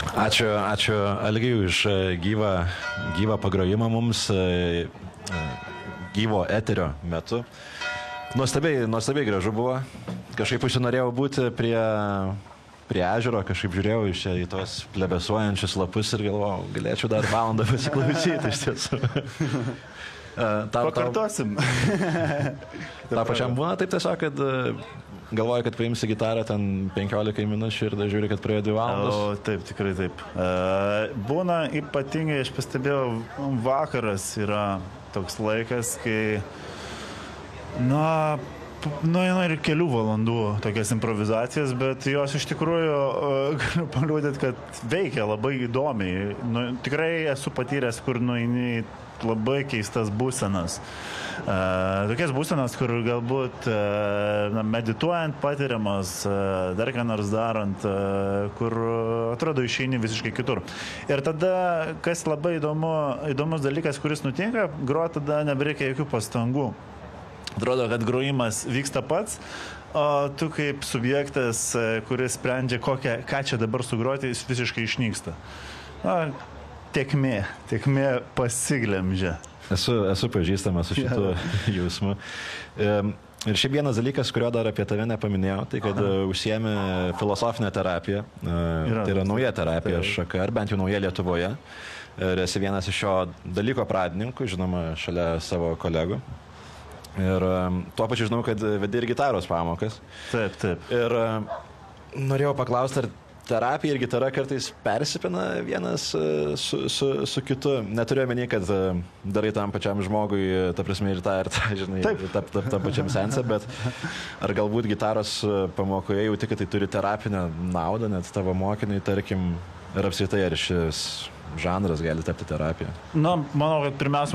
Ačiū Algiui už gyvą pagrojimą mums gyvo eterio metu. Nuostabiai gražu buvo. Kažkaip užsinorėjau būti prie ežero, kažkaip žiūrėjau į tos plebesuojančius lapus ir galvojau, galėčiau dar valandą pasiklausyti iš tiesų. Pakartosim. Ta pačiam būna taip tiesiog, kad galvoju, kad paimsi gitarą ten 15 minučių ir dar žiūri, kad praėjo 2 valandos. O, taip, tikrai taip. Būna ypatingai, aš pastebėjau, vakaras yra toks laikas, kai ir kelių valandų tokias improvizacijas, bet jos iš tikrųjų galiu paliudyti, kad veikia labai įdomiai. Tikrai esu patyręs, kur nueini labai keistas būsenas. Tokias būsenas, kur galbūt medituojant patiriamas, dar ką nors darant, kur atrodo išeini visiškai kitur. Ir tada, kas labai įdomus dalykas, kuris nutinka, groti tada nebereikia jokių pastangų. Atrodo, kad grojimas vyksta pats, o tu kaip subjektas, kuris sprendžia, ką čia dabar sugroti, jis visiškai išnyksta. Tėkmė pasiglemžia. Esu pažįstamas su šitu jausmu. Ir šiaip vienas dalykas, kurio dar apie tave nepaminėjau, tai kad užsiemi filosofinę terapiją. Tai yra nauja terapija šaka, ar bent jau nauja Lietuvoje. Ir esi vienas iš šio dalyko pradininkų, žinoma, šalia savo kolegų. Ir tuo pačiu žinau, kad vedi ir gitaros pamokas. Taip. Ir norėjau paklausti, ar terapija ir gitara kartais persipina vienas su kitu. Neturiu omeny, kad darai tam pačiam žmogui, ta prasme ir tą, žinai, tam pačiam sense, bet ar galbūt gitaros pamokoje jauti, kad tai turi terapinę naudą, net tavo mokiniai, tarkim, ir apskritai, ar šis žanras gali tapti terapija? Manau, kad pirmiausia,